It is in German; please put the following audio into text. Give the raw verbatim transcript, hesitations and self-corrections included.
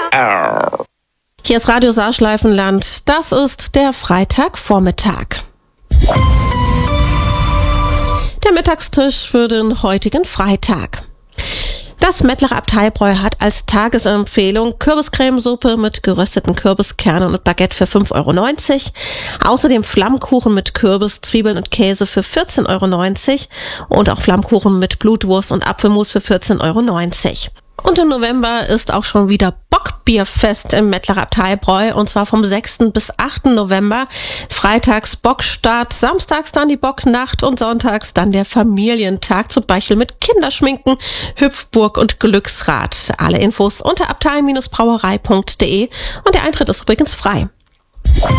Hier ist Radio Saarschleifenland. Das ist der Freitagvormittag. Der Mittagstisch für den heutigen Freitag. Das Mettlacher Abteibräu hat als Tagesempfehlung Kürbiscremesuppe mit gerösteten Kürbiskernen und Baguette für fünf Euro neunzig. Außerdem Flammkuchen mit Kürbis, Zwiebeln und Käse für vierzehn Euro neunzig und auch Flammkuchen mit Blutwurst und Apfelmus für vierzehn Euro neunzig. Und im November ist auch schon wieder Bockbierfest im Mettlacher Abteibräu, und zwar vom sechsten bis achten November. Freitags Bockstart, samstags dann die Bocknacht und sonntags dann der Familientag, zum Beispiel mit Kinderschminken, Hüpfburg und Glücksrad. Alle Infos unter abtei Bindestrich brauerei Punkt de und der Eintritt ist übrigens frei.